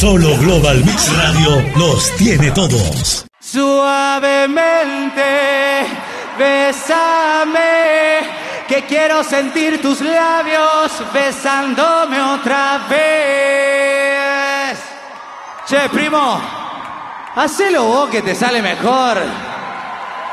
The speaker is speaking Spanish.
Solo Global Mix Radio los tiene todos. Suavemente, bésame, que quiero sentir tus labios besándome otra vez. Che, primo, hacelo vos que te sale mejor.